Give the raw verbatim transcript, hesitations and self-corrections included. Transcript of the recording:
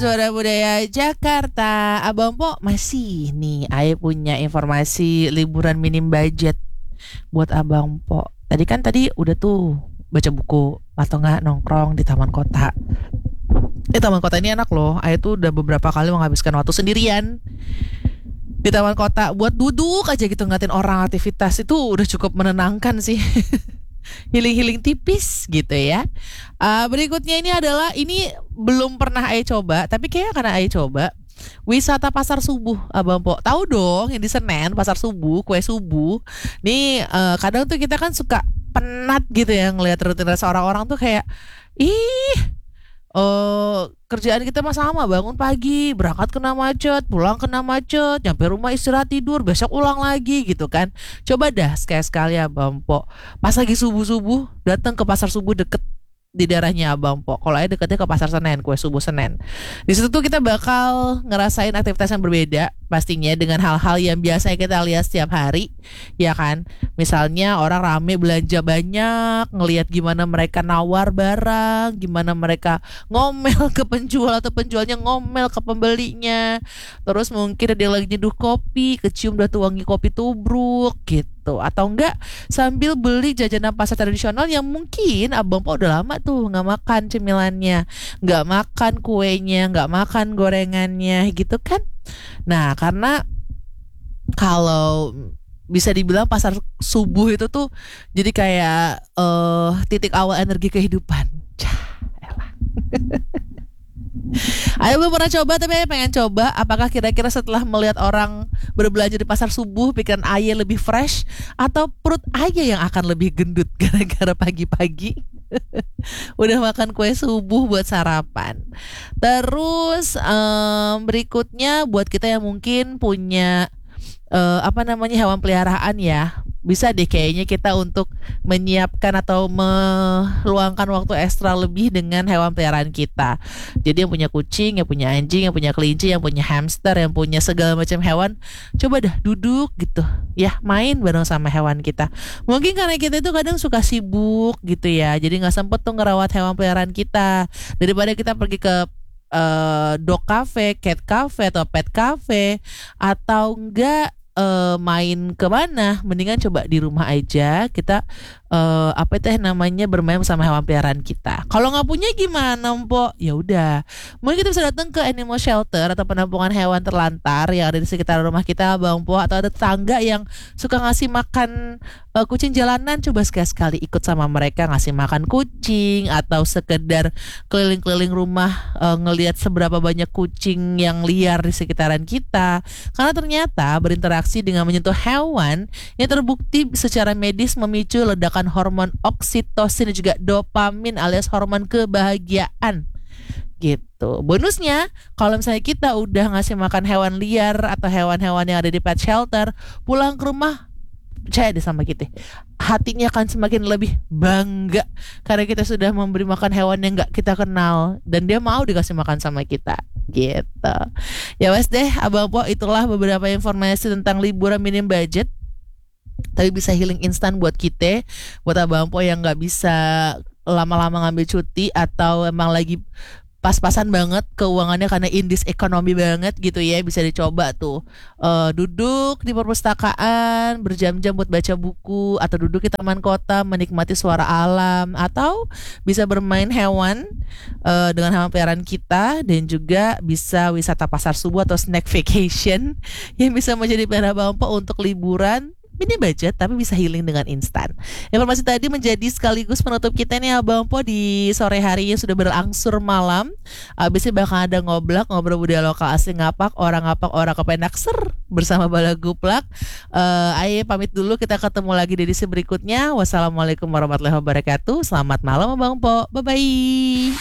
Suara Budaya Jakarta. Abang Po masih nih Aye punya informasi liburan minim budget buat Abang Po. Tadi kan tadi udah tuh baca buku atau nggak nongkrong di taman kota. Eh taman kota ini enak loh. Aye tuh udah beberapa kali menghabiskan waktu sendirian di taman kota buat duduk aja gitu ngeliatin orang aktivitas. Itu udah cukup menenangkan sih. Healing-healing tipis gitu ya. Uh, berikutnya ini adalah ini belum pernah Aye coba, tapi kayaknya karena Aye coba wisata pasar subuh, Abang Po. Tahu dong yang di Senen pasar subuh, kue subuh. Nih uh, kadang tuh kita kan suka penat gitu ya ngelihat rutinitas orang-orang tuh kayak ih Uh, kerjaan kita mah sama, bangun pagi, berangkat kena macet, pulang kena macet, nyampe rumah istirahat tidur, besok ulang lagi gitu kan. Coba dah sekali-sekali Abang Po, pas lagi subuh-subuh datang ke pasar subuh deket di daerahnya Abang Po. Kalau aja deketnya ke pasar Senen, kue subuh Senen. Di situ tuh kita bakal ngerasain aktivitas yang berbeda pastinya dengan hal-hal yang biasanya kita lihat setiap hari, ya kan? Misalnya orang rame belanja banyak, ngelihat gimana mereka nawar barang, gimana mereka ngomel ke penjual atau penjualnya ngomel ke pembelinya. Terus mungkin ada yang lagi nyeduh kopi, kecium dah tuh wangi kopi tubruk gitu. Atau enggak sambil beli jajanan pasar tradisional yang mungkin Abang Po udah lama tuh nggak makan cemilannya, nggak makan kuenya, nggak makan gorengannya gitu kan. Nah karena kalau bisa dibilang pasar subuh itu tuh jadi kayak uh, titik awal energi kehidupan. Cah, elah. Ayo belum pernah coba tapi Ayo pengen coba. Apakah kira-kira setelah melihat orang berbelanja di pasar subuh pikiran Ayo lebih fresh atau perut Ayo yang akan lebih gendut gara-gara pagi-pagi udah makan kue subuh buat sarapan. Terus um, berikutnya buat kita yang mungkin punya uh, apa namanya hewan peliharaan ya, bisa deh kayaknya kita untuk menyiapkan atau meluangkan waktu ekstra lebih dengan hewan peliharaan kita. Jadi yang punya kucing, yang punya anjing, yang punya kelinci, yang punya hamster, yang punya segala macam hewan, coba dah duduk gitu ya, main bareng sama hewan kita. Mungkin karena kita itu kadang suka sibuk gitu ya, jadi gak sempet tuh ngerawat hewan peliharaan kita. Daripada kita pergi ke uh, dog cafe, cat cafe, atau pet cafe, atau enggak Uh, main kemana, mendingan coba di rumah aja kita uh, apa teh namanya bermain sama hewan peliharaan kita. Kalau nggak punya gimana, Mpok? Ya udah, mungkin kita bisa datang ke animal shelter atau penampungan hewan terlantar yang ada di sekitar rumah kita, Bang Po, atau ada tetangga yang suka ngasih makan uh, kucing jalanan. Coba sekali-sekali ikut sama mereka ngasih makan kucing, atau sekedar keliling-keliling rumah uh, ngelihat seberapa banyak kucing yang liar di sekitaran kita. Karena ternyata berinteraksi dengan menyentuh hewan yang terbukti secara medis memicu ledakan hormon oksitosin dan juga dopamin alias hormon kebahagiaan gitu. Bonusnya kalau misalnya kita udah ngasih makan hewan liar atau hewan-hewan yang ada di pet shelter, pulang ke rumah percaya deh sama kita, hatinya akan semakin lebih bangga karena kita sudah memberi makan hewan yang gak kita kenal dan dia mau dikasih makan sama kita gitu. Ya wes deh Abang Po, itulah beberapa informasi tentang liburan minim budget tapi bisa healing instan buat kita, buat Abang Po yang gak bisa lama-lama ngambil cuti atau emang lagi pas-pasan banget keuangannya karena indis ekonomi banget gitu ya, bisa dicoba tuh uh, duduk di perpustakaan berjam-jam buat baca buku, atau duduk di taman kota menikmati suara alam, atau bisa bermain hewan uh, dengan hewan peliharaan kita, dan juga bisa wisata pasar subuh atau snack vacation yang bisa menjadi pilihan Abang Po untuk liburan mini budget tapi bisa healing dengan instan. Informasi tadi menjadi sekaligus penutup kita nih Abang Po di sore hari yang sudah berangsur malam. Abisnya bakal ada ngoblak, ngobrol budaya lokal asli ngapak, orang ngapak, orang kepenak ser bersama Bala Guplak. uh, Ayo pamit dulu, kita ketemu lagi di edisi berikutnya. Wassalamualaikum warahmatullahi wabarakatuh. Selamat malam Abang Po, bye bye.